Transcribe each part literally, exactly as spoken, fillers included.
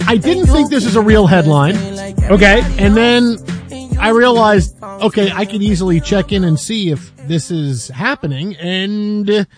I didn't think this was a real headline. Okay. And then I realized, okay, I could easily check in and see if this is happening. And it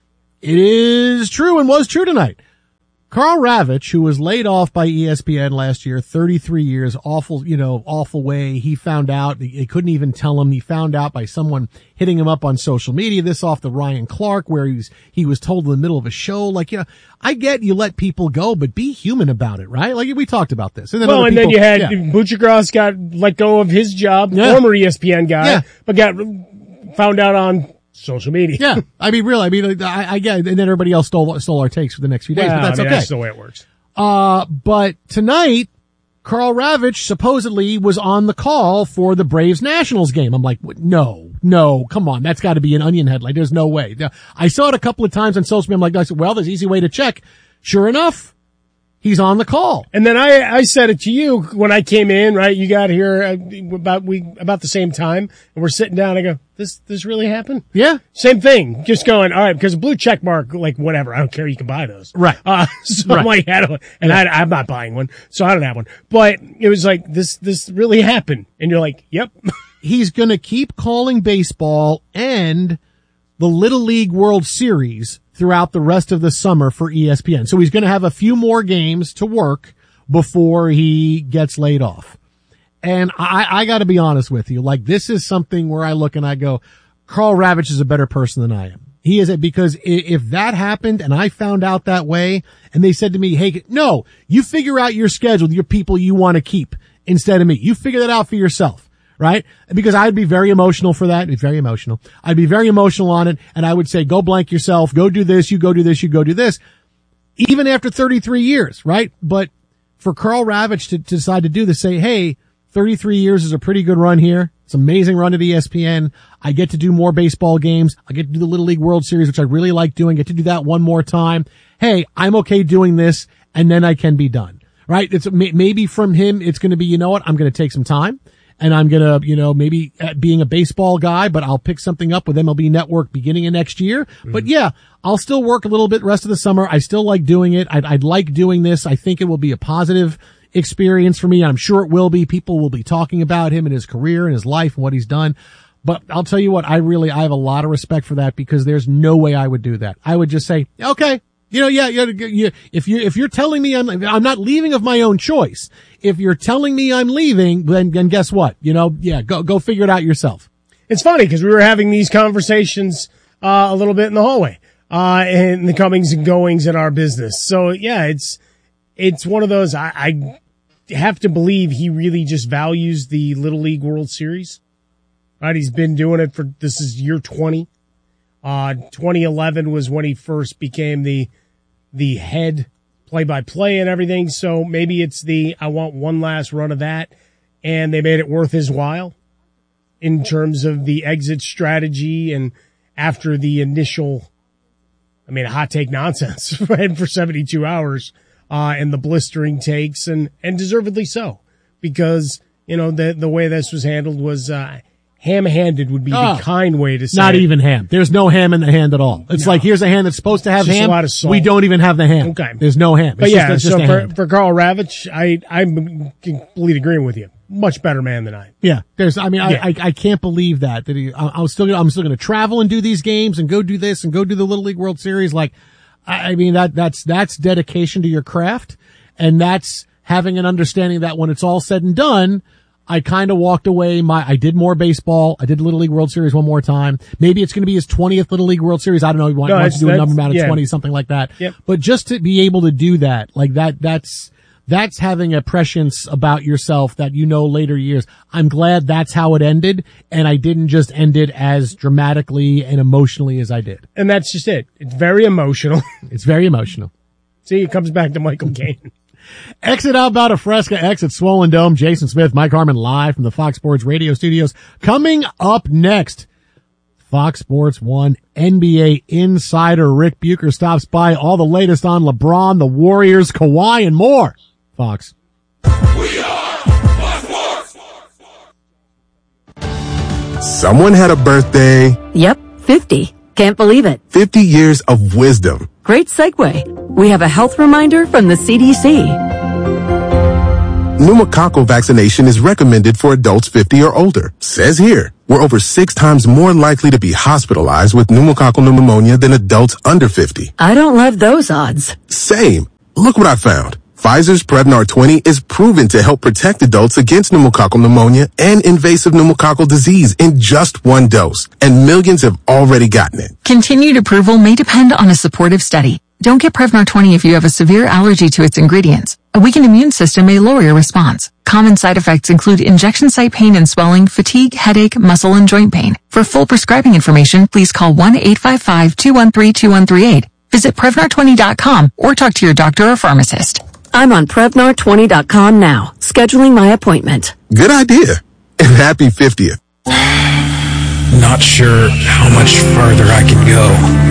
is true and was true tonight. Karl Ravech, who was laid off by E S P N last year, thirty-three years, awful, you know, awful way. He found out, they couldn't even tell him. He found out by someone hitting him up on social media. This off the Ryan Clark, where he was, he was told in the middle of a show, like, you know, I get you let people go, but be human about it, right? Like, we talked about this. And then well, and people, then you had, yeah. Buccigross got let go of his job, yeah. former E S P N guy, yeah. but got found out on social media. Yeah. I mean, really, I mean, I, I get it. And then everybody else stole, stole our takes for the next few days, well, but that's I mean, okay. That's the way it works. Uh, but tonight, Karl Ravech supposedly was on the call for the Braves Nationals game. I'm like, no, no, come on. That's got to be an Onion headline. There's no way. I saw it a couple of times on social media. I'm like, I said, well, there's an easy way to check. Sure enough, he's on the call. And then I, I said it to you when I came in, right? You got here about, we, about the same time, and we're sitting down. I go, this, this really happened? Yeah. Same thing. Just going, all right, because a blue check mark, like whatever, I don't care. You can buy those. Right. Uh, so right. I'm like, I don't, and yeah. I, I'm not buying one, so I don't have one. But it was like, this, this really happened. And you're like, yep. He's going to keep calling baseball and the Little League World Series throughout the rest of the summer for E S P N. So he's going to have a few more games to work before he gets laid off. And I, I got to be honest with you. Like, this is something where I look and I go, Karl Ravech is a better person than I am. He is it because if that happened and I found out that way and they said to me, hey, no, you figure out your schedule, your people you want to keep instead of me. You figure that out for yourself. Right? Because I'd be very emotional for that. It's very emotional. I'd be very emotional on it. And I would say, go blank yourself. Go do this. You go do this. You go do this. Even after thirty-three years, right? But for Karl Ravech to, to decide to do this, say, hey, thirty-three years is a pretty good run here. It's an amazing run at E S P N. I get to do more baseball games. I get to do the Little League World Series, which I really like doing. Get to do that one more time. Hey, I'm okay doing this, and then I can be done. Right? It's maybe from him, it's going to be, you know what? I'm going to take some time. And I'm going to, you know, maybe being a baseball guy, but I'll pick something up with M L B Network beginning of next year. Mm-hmm. But yeah, I'll still work a little bit rest of the summer. I still like doing it. I'd, I'd like doing this. I think it will be a positive experience for me. I'm sure it will be. People will be talking about him and his career and his life and what he's done. But I'll tell you what, I really, I have a lot of respect for that because there's no way I would do that. I would just say, okay. You know, yeah, yeah, yeah, if you, if you're telling me I'm, I'm not leaving of my own choice, if you're telling me I'm leaving, then, then guess what? You know, yeah, go, go figure it out yourself. It's funny because we were having these conversations, uh, a little bit in the hallway, uh, in the comings and goings in our business. So yeah, it's, it's one of those, I, I have to believe he really just values the Little League World Series, right? He's been doing it for, this is year twenty. Uh, twenty eleven was when he first became the, the head play-by-play and everything. So maybe it's the, I want one last run of that. And they made it worth his while in terms of the exit strategy. And after the initial, I mean, hot take nonsense right, for seventy-two hours, uh, and the blistering takes and, and deservedly so because, you know, the, the way this was handled was, uh, ham-handed would be oh, the kind way to say not it. even ham. There's no ham in the hand at all. It's no. like, here's a hand that's supposed to have just ham. A lot of salt. We don't even have the ham. Okay. There's no ham. It's but just, yeah, it's so just for, for Karl Ravech, I, I'm completely agreeing with you. Much better man than I. Yeah. There's, I mean, yeah. I, I, I can't believe that, that he, I, I was still, I'm still going to travel and do these games and go do this and go do the Little League World Series. Like, I, I mean, that, that's, that's dedication to your craft. And that's having an understanding that when it's all said and done, I kind of walked away. My, I did more baseball. I did Little League World Series one more time. Maybe it's going to be his twentieth Little League World Series. I don't know. He wants, no, wants to do a number amount of yeah. twenty, something like that. Yep. But just to be able to do that, like that, that's, that's having a prescience about yourself that you know later years. I'm glad that's how it ended. And I didn't just end it as dramatically and emotionally as I did. And that's just it. It's very emotional. It's very emotional. See, it comes back to Michael Caine. Exit outbound of Fresca, exit Swollen Dome. Jason Smith, Mike Harmon live from the Fox Sports Radio studios. Coming up next, Fox Sports one N B A insider Rick Bucher stops by. All the latest on LeBron, the Warriors, Kawhi, and more. Fox. We are Fox Sports. Someone had a birthday. Yep, fifty. Can't believe it. fifty years of wisdom. Great segue. We have a health reminder from the C D C. pneumococcal vaccination is recommended for adults fifty or older. Says here, we're over six times more likely to be hospitalized with pneumococcal pneumonia than adults under fifty. I don't love those odds. Same. Look what I found. Pfizer's Prevnar twenty is proven to help protect adults against pneumococcal pneumonia and invasive pneumococcal disease in just one dose, and millions have already gotten it. Continued approval may depend on a supportive study. Don't get Prevnar twenty if you have a severe allergy to its ingredients. A weakened immune system may lower your response. Common side effects include injection site pain and swelling, fatigue, headache, muscle, and joint pain. For full prescribing information, please call one eight five five, two one three, two one three eight. Visit Prevnar twenty dot com or talk to your doctor or pharmacist. I'm on Prevnar twenty dot com now, scheduling my appointment. Good idea. And happy fiftieth. Not sure how much farther I can go.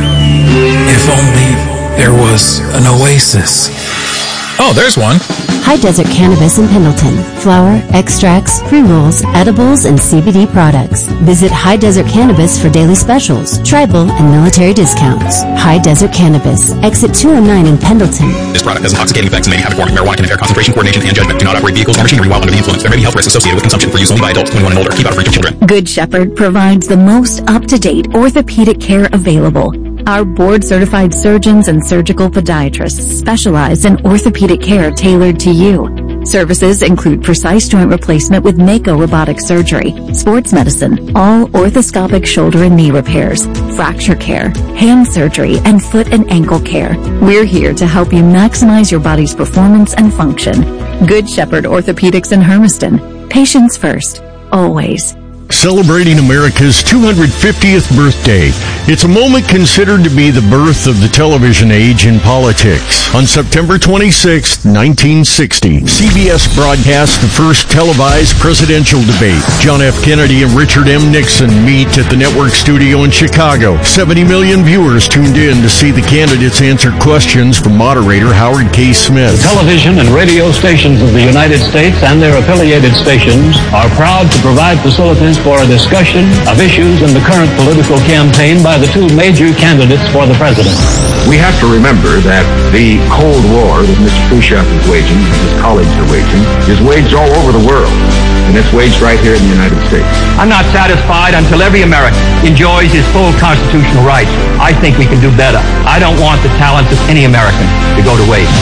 If only there was an oasis. Oh, there's one. High Desert Cannabis in Pendleton. Flower, extracts, pre-rolls, edibles, and C B D products. Visit High Desert Cannabis for daily specials, tribal, and military discounts. High Desert Cannabis, exit two oh nine in Pendleton. This product has intoxicating effects and may be habit forming. Marijuana can impair concentration, coordination, and judgment. Do not operate vehicles or machinery while under the influence. There may be health risks associated with consumption. For use only by adults twenty-one and older. Keep out of reach of children. Good Shepherd provides the most up-to-date orthopedic care available. Our board-certified surgeons and surgical podiatrists specialize in orthopedic care tailored to you. Services include precise joint replacement with Mako robotic surgery, sports medicine, all orthoscopic shoulder and knee repairs, fracture care, hand surgery, and foot and ankle care. We're here to help you maximize your body's performance and function. Good Shepherd Orthopedics in Hermiston. Patients first. Always. Celebrating America's two hundred fiftieth birthday. It's a moment considered to be the birth of the television age in politics. On September twenty-sixth, nineteen sixty, C B S broadcast the first televised presidential debate. John F. Kennedy and Richard M. Nixon meet at the network studio in Chicago. seventy million viewers tuned in to see the candidates answer questions from moderator Howard K. Smith. The television and radio stations of the United States and their affiliated stations are proud to provide facilities for a discussion of issues in the current political campaign by the two major candidates for the presidency. We have to remember that the Cold War that Mister Khrushchev is waging and his colleagues are waging is waged all over the world, and it's waged right here in the United States. I'm not satisfied until every American enjoys his full constitutional rights. I think we can do better. I don't want the talents of any American to go to waste.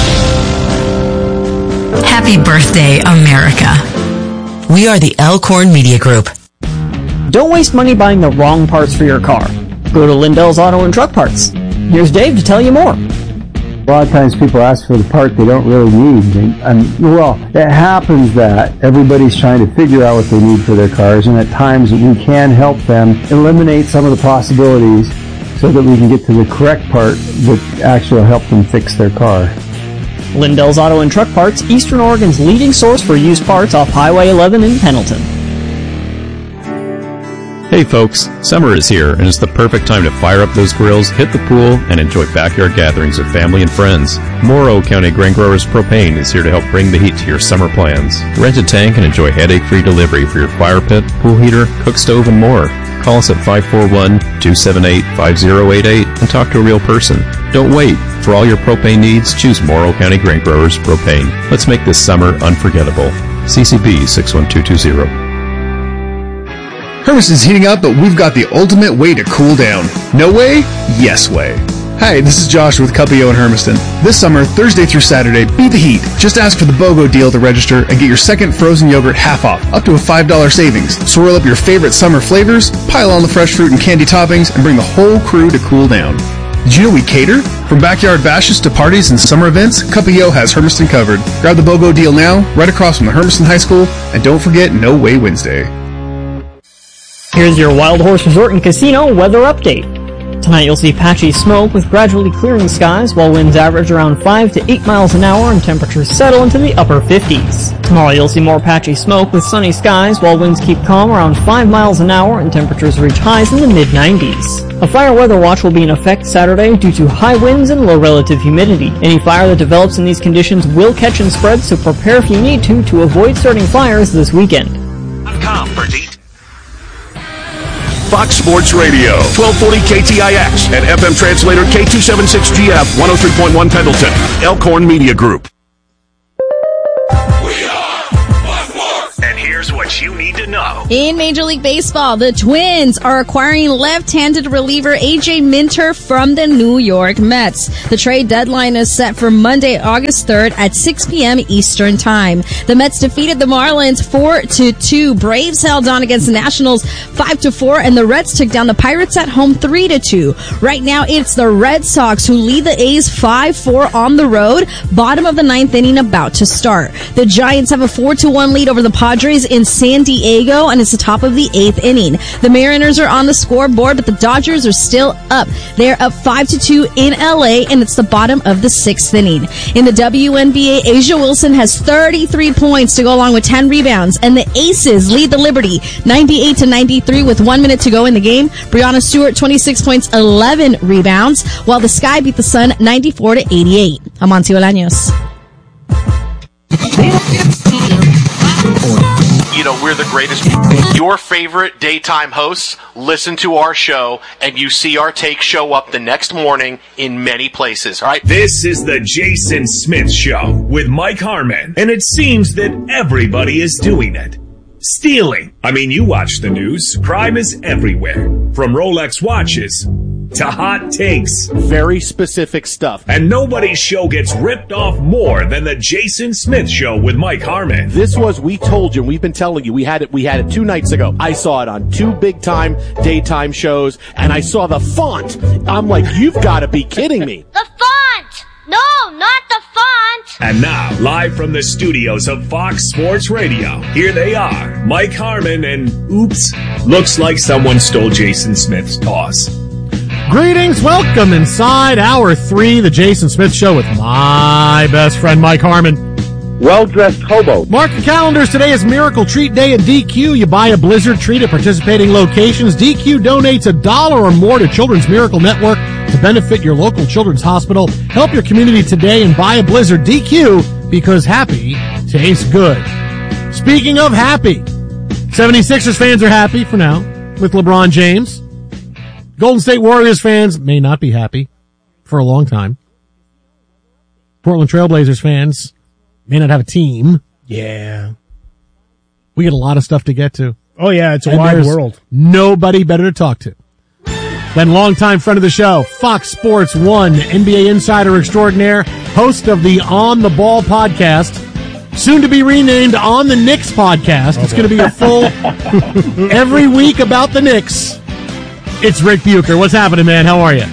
Happy birthday, America. We are the Elkhorn Media Group. Don't waste money buying the wrong parts for your car. Go to Lindell's Auto and Truck Parts. Here's Dave to tell you more. A lot of times people ask for the part they don't really need. And, and well, it happens that everybody's trying to figure out what they need for their cars, and at times we can help them eliminate some of the possibilities so that we can get to the correct part that actually will help them fix their car. Lindell's Auto and Truck Parts, Eastern Oregon's leading source for used parts off Highway eleven in Pendleton. Hey folks, summer is here and it's the perfect time to fire up those grills, hit the pool, and enjoy backyard gatherings with family and friends. Morrow County Grain Growers Propane is here to help bring the heat to your summer plans. Rent a tank and enjoy headache-free delivery for your fire pit, pool heater, cook stove, and more. Call us at five four one, two seven eight, five zero eight eight and talk to a real person. Don't wait. For all your propane needs, choose Morrow County Grain Growers Propane. Let's make this summer unforgettable. C C B six one two two zero. Hermiston's heating up, but we've got the ultimate way to cool down. No way? Yes way. Hi, this is Josh with Cupio in Hermiston. This summer, Thursday through Saturday, beat the heat. Just ask for the BOGO deal to register and get your second frozen yogurt half off, up to a five dollars savings. Swirl up your favorite summer flavors, pile on the fresh fruit and candy toppings, and bring the whole crew to cool down. Did you know we cater? From backyard bashes to parties and summer events, Cupio has Hermiston covered. Grab the BOGO deal now, right across from the Hermiston High School, and don't forget No Way Wednesday. Here's your Wild Horse Resort and Casino weather update. Tonight you'll see patchy smoke with gradually clearing skies while winds average around five to eight miles an hour and temperatures settle into the upper fifties. Tomorrow you'll see more patchy smoke with sunny skies while winds keep calm around five miles an hour and temperatures reach highs in the mid nineties. A fire weather watch will be in effect Saturday due to high winds and low relative humidity. Any fire that develops in these conditions will catch and spread, so prepare if you need to to avoid starting fires this weekend. Fox Sports Radio, twelve forty K T I X and F M translator K two seventy-six G F, one oh three point one Pendleton, Elkhorn Media Group. We are you need to know. In Major League Baseball, the Twins are acquiring left-handed reliever A J Minter from the New York Mets. The trade deadline is set for Monday, August third at six p.m. Eastern Time. The Mets defeated the Marlins four to two. Braves held on against the Nationals five to four, and the Reds took down the Pirates at home three to two. Right now, it's the Red Sox who lead the A's five four on the road. Bottom of the ninth inning about to start. The Giants have a four to one lead over the Padres in San Diego, and it's the top of the eighth inning. The Mariners are on the scoreboard, but the Dodgers are still up. They're up five to two in L A, and it's the bottom of the sixth inning. In the W N B A, A'ja Wilson has thirty-three points to go along with ten rebounds, and the Aces lead the Liberty ninety-eight to ninety-three with one minute to go in the game. Breanna Stewart, twenty-six points, eleven rebounds, while the Sky beat the Sun ninety-four to eighty-eight. Amancio Olaños. You know, we're the greatest. Your favorite daytime hosts listen to our show, and you see our take show up the next morning in many places, all right? This is the Jason Smith Show with Mike Harmon, and it seems that everybody is doing it. Stealing. I mean, you watch the news. Crime is everywhere. From Rolex watches to hot takes. Very specific stuff. And nobody's show gets ripped off more than the Jason Smith Show with Mike Harmon. This was, we told you, we've been telling you, we had it, we had it two nights ago. I saw it on two big time daytime shows, and I saw the font. I'm like, you've got to be kidding me. The font! No, not the font! And now, live from the studios of Fox Sports Radio, here they are, Mike Harmon and, oops, looks like someone stole Jason Smith's toss. Greetings, welcome inside hour three, the Jason Smith Show with my best friend Mike Harmon. Well-dressed hobo. Mark your calendars. Today is Miracle Treat Day at D Q. You buy a Blizzard treat at participating locations. D Q donates a dollar or more to Children's Miracle Network to benefit your local children's hospital. Help your community today and buy a Blizzard. D Q, because happy tastes good. Speaking of happy, seventy-sixers fans are happy for now with LeBron James. Golden State Warriors fans may not be happy for a long time. Portland Trailblazers fans may not have a team. Yeah. We get a lot of stuff to get to. Oh, yeah, it's a and wide world. Nobody better to talk to than longtime friend of the show, Fox Sports one, N B A insider extraordinaire, host of the On the Ball podcast, soon to be renamed On the Knicks podcast. Okay. It's going to be a full every week about the Knicks. It's Rick Bucher. What's happening, man? How are you?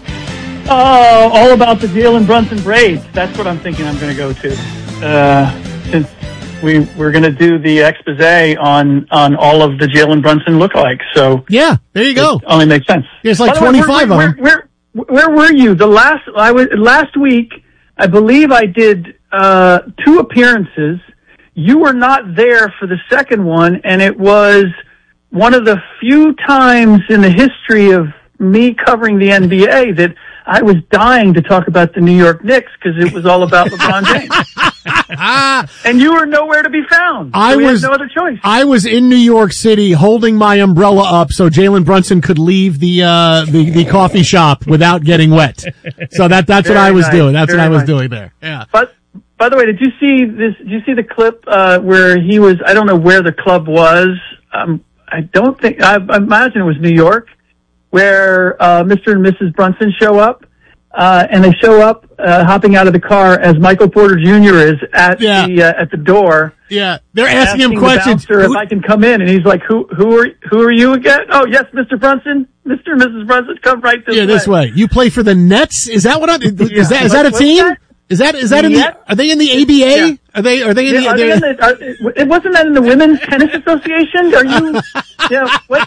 Oh, all about the Jalen Brunson braids. That's what I'm thinking I'm going to go to. Uh, since we, we're going to do the expose on, on all of the Jalen Brunson lookalikes. So yeah, there you go. It only makes sense. Yeah, it's like twenty-five way, where, of them. Where, where, where were you? The last, I was, last week, I believe I did, uh, two appearances. You were not there for the second one, and it was one of the few times in the history of me covering the N B A that I was dying to talk about the New York Knicks because it was all about LeBron James. And you were nowhere to be found. So I we was had no other choice. I was in New York City holding my umbrella up so Jalen Brunson could leave the uh the, the coffee shop without getting wet. So that that's Very what I was nice. doing. That's Very what I was nice. doing there. Yeah. But by the way, did you see this? Did you see the clip uh where he was? I don't know where the club was. Um, I don't think. I, I imagine it was New York, where uh Mister and Missus Brunson show up, uh and they show up uh, hopping out of the car as Michael Porter Junior is at yeah. the uh, at the door. Yeah, they're asking, asking him questions. The bouncer if I can come in, and he's like, "Who who are who are you again? Oh yes, Mister Brunson, Mister and Missus Brunson, come right this yeah, way." Yeah, this way. You play for the Nets? Is that what I'm? Is Yeah. that is What- that a what's team? that? Is that is that in Yeah. the? Are they in the A B A? Yeah. Are they are they in Yeah, the? are they in the are, it wasn't that in the Women's Tennis Association? Are you? Yeah. What?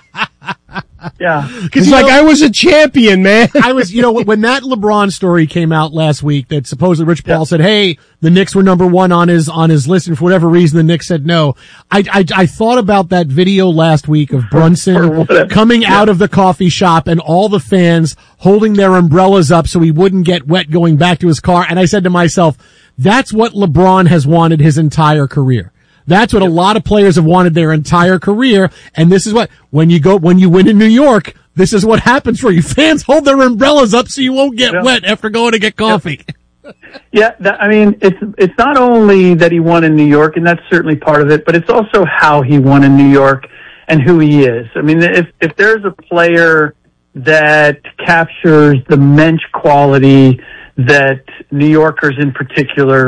Yeah. It's like, know, I was a champion, man. I was, you know, when that LeBron story came out last week that supposedly Rich Paul yeah. said, hey, the Knicks were number one on his, on his list, and for whatever reason the Knicks said no. I, I, I thought about that video last week of Brunson coming yeah. out of the coffee shop and all the fans holding their umbrellas up so he wouldn't get wet going back to his car. And I said to myself, that's what LeBron has wanted his entire career. That's what a lot of players have wanted their entire career. And this is what, when you go, when you win in New York, this is what happens for you. Fans hold their umbrellas up so you won't get yeah. wet after going to get coffee. Yeah, that, I mean, it's it's not only that he won in New York, and that's certainly part of it, but it's also how he won in New York and who he is. I mean, if if there's a player that captures the mensch quality that New Yorkers in particular